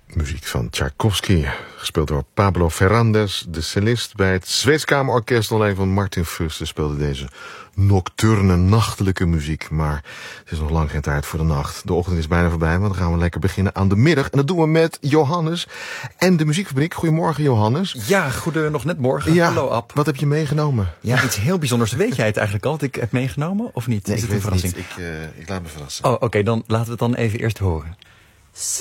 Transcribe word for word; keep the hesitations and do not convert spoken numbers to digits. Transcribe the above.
Muziek van Tchaikovsky, gespeeld door Pablo Ferrandes, de cellist bij het Zweeds Kamerorkest. Onder leiding van Martin Fuster speelde deze nocturne, nachtelijke muziek. Maar het is nog lang geen tijd voor de nacht. De ochtend is bijna voorbij, maar dan gaan we lekker beginnen aan de middag. En dat doen we met Johannes en de Muziekfabriek. Goedemorgen, Johannes. Ja, goede, nog net morgen. Ja, hallo, Ab. Wat heb je meegenomen? Ja, iets heel bijzonders. Weet jij het eigenlijk al, wat ik heb meegenomen, of niet? Nee, is ik het een weet het verrassing? niet. Ik, uh, ik laat me verrassen. Oh, oké, okay, dan laten we het dan even eerst horen.